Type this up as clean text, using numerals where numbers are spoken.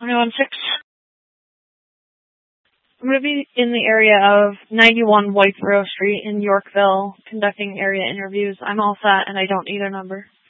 2016. I'm going to be in the area of 91 Whiteboro Street in Yorkville conducting area interviews. I'm all set and I don't need a number.